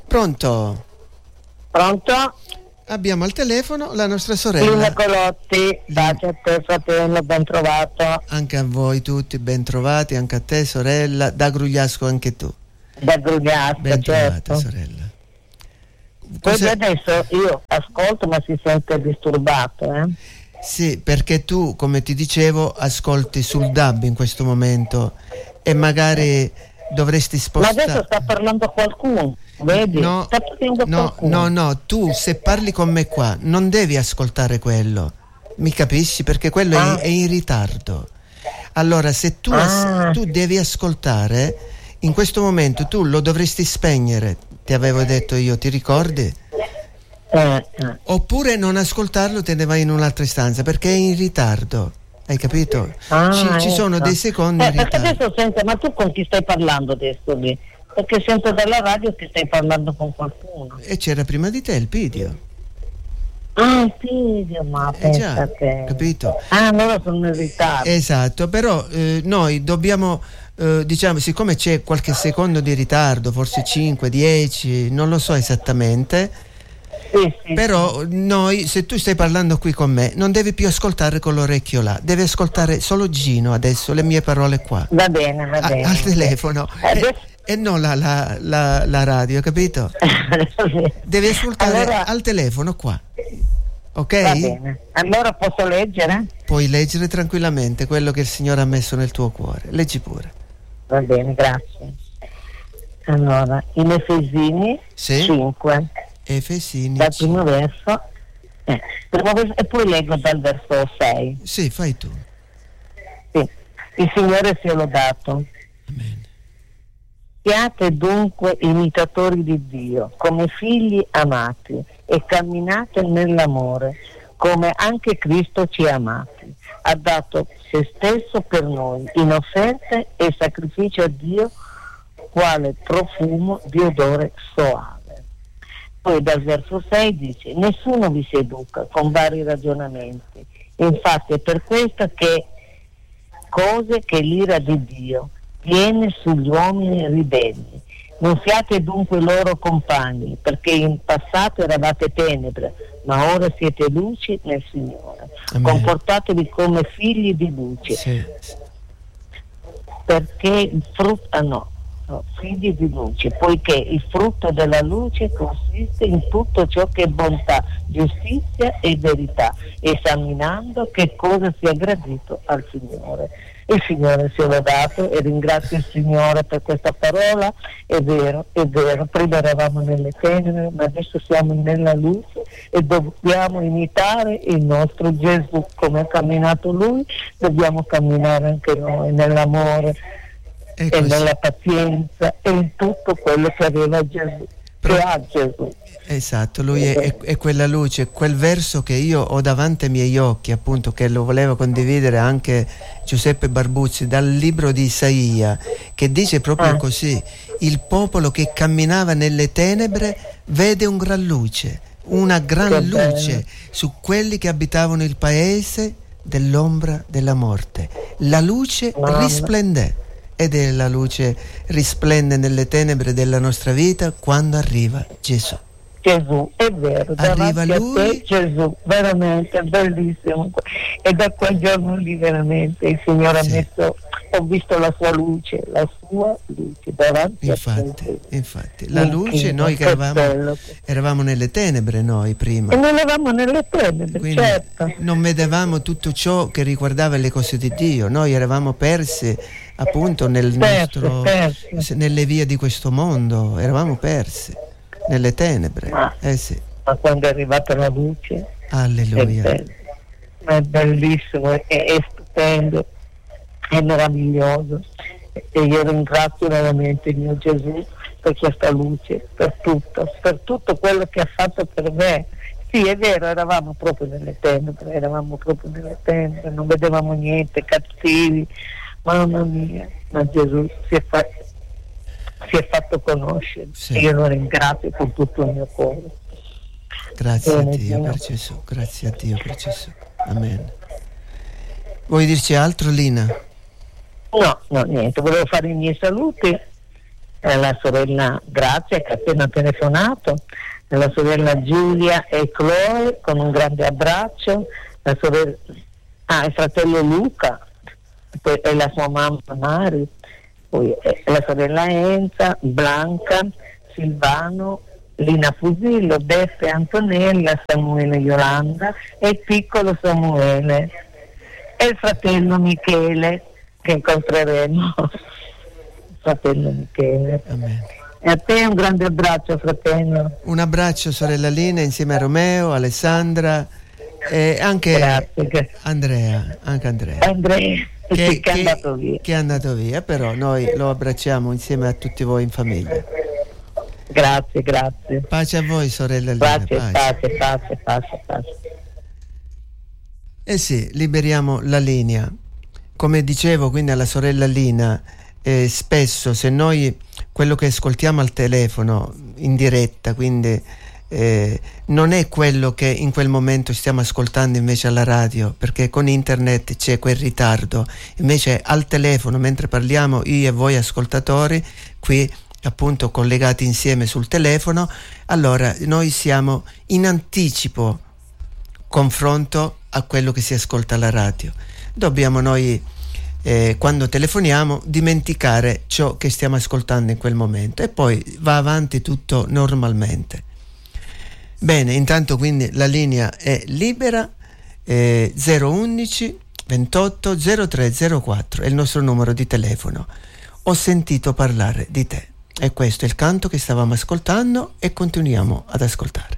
Pronto? Pronto? Abbiamo al telefono la nostra sorella. Lina Colotti, pace a te fratello, ben trovato. Anche a voi tutti, ben trovati, anche a te sorella, da Grugliasco anche tu. Da Grugliasco, ben certo. trovata sorella. Poi adesso io ascolto ma si sente disturbato, eh? Sì, perché tu, come ti dicevo, ascolti sul DAB in questo momento e magari dovresti spostare. Ma adesso sta parlando qualcuno, vedi? No, sta parlando qualcuno. no, tu se parli con me qua non devi ascoltare quello, mi capisci? Perché quello è in ritardo. Allora se tu devi ascoltare, in questo momento tu lo dovresti spegnere, ti avevo detto io, ti ricordi? Oppure non ascoltarlo, te ne vai in un'altra stanza perché è in ritardo, hai capito? Ci sono dei secondi in ritardo. Perché adesso sento, ma tu con chi stai parlando adesso lì? Perché sento dalla radio che stai parlando con qualcuno. E c'era prima di te il Pidio. Il Pidio, ma pensa te. Capito? Allora sono in ritardo. Esatto, però noi dobbiamo, diciamo, siccome c'è qualche secondo di ritardo, forse 5, 10, non lo so esattamente. Sì, però noi, se tu stai parlando qui con me, non devi più ascoltare con l'orecchio là, devi ascoltare solo Gino adesso, le mie parole qua. Va bene. Al telefono e non la radio, capito? Devi ascoltare al telefono qua, ok? Va bene, allora posso leggere? Puoi leggere tranquillamente quello che il Signore ha messo nel tuo cuore, leggi pure. Va bene, grazie. Allora, in Efesini 5. Efesini dal primo verso e poi leggo dal verso 6. Sì, fai tu. Sì. Il Signore sia lodato. Amen. Siate dunque imitatori di Dio come figli amati e camminate nell'amore come anche Cristo ci ha amati, ha dato se stesso per noi in offerte e sacrificio a Dio quale profumo di odore soave. Poi dal verso 6 dice: nessuno vi seduca con vari ragionamenti, infatti è per questo che cose che l'ira di Dio viene sugli uomini ribelli. Non siate dunque loro compagni, perché in passato eravate tenebre, ma ora siete luci nel Signore. Amen. Comportatevi come figli di luce, sì. Perché il frutto figli di luce, poiché il frutto della luce consiste in tutto ciò che è bontà, giustizia e verità, esaminando che cosa sia gradito al Signore. Il Signore sia lodato e ringrazio il Signore per questa parola. È vero, prima eravamo nelle tenebre, ma adesso siamo nella luce e dobbiamo imitare il nostro Gesù, come ha camminato Lui, dobbiamo camminare anche noi nell'amore e nella pazienza e in tutto quello che aveva Gesù, che ha Gesù. Esatto, lui è quella luce, quel verso che io ho davanti ai miei occhi, appunto, che lo voleva condividere anche Giuseppe Barbuzzi, dal libro di Isaia, che dice proprio così: il popolo che camminava nelle tenebre vede un gran luce, una gran luce su quelli che abitavano il paese dell'ombra della morte. La luce risplendè. Ed è la luce risplende nelle tenebre della nostra vita quando arriva Gesù. Gesù, è vero, arriva lui, a te, Gesù, veramente bellissimo. E da quel giorno lì veramente il Signore ha messo, ho visto la sua luce davanti a te. Infatti, la luce, noi che eravamo nelle tenebre noi prima. E noi eravamo nelle tenebre, quindi certo. Non vedevamo tutto ciò che riguardava le cose di Dio, noi eravamo persi appunto nelle vie di questo mondo, eravamo persi nelle tenebre. Ma quando è arrivata la luce, alleluia, è bellissimo, è stupendo, è meraviglioso, e io ringrazio veramente il mio Gesù per questa luce, per tutto quello che ha fatto per me. Sì, è vero, eravamo proprio nelle tenebre, non vedevamo niente, cattivi, mamma mia, ma Gesù si è fatto conoscere, e io lo ringrazio con tutto il mio cuore. Grazie a Dio per Gesù, grazie a Dio per Gesù. Amen. Vuoi dirci altro, Lina? No, niente, volevo fare i miei saluti la sorella Grazia che ha appena telefonato, la sorella Giulia e Chloe con un grande abbraccio, il fratello Luca e la sua mamma Mari, poi la sorella Enza, Blanca, Silvano, Lina Fusillo, Beppe Antonella, Samuele Yolanda e il piccolo Samuele e il fratello Michele che incontreremo. Fratello Michele. Amen. E a te un grande abbraccio, fratello. Un abbraccio, sorella Lina, insieme a Romeo, Alessandra e anche Andrea. Che è andato via. Che è andato via, però noi lo abbracciamo insieme a tutti voi in famiglia. Grazie. Pace a voi, sorella Lina. Pace. Sì, liberiamo la linea. Come dicevo, quindi alla sorella Lina, spesso se noi quello che ascoltiamo al telefono in diretta, quindi non è quello che in quel momento stiamo ascoltando invece alla radio, perché con internet c'è quel ritardo. Invece al telefono, mentre parliamo io e voi ascoltatori qui appunto collegati insieme sul telefono, allora noi siamo in anticipo confronto a quello che si ascolta alla radio. Dobbiamo noi quando telefoniamo dimenticare ciò che stiamo ascoltando in quel momento e poi va avanti tutto normalmente. Bene, intanto quindi la linea è libera, 011 28 0304 è il nostro numero di telefono. Ho sentito parlare di te. E questo è il canto che stavamo ascoltando e continuiamo ad ascoltare.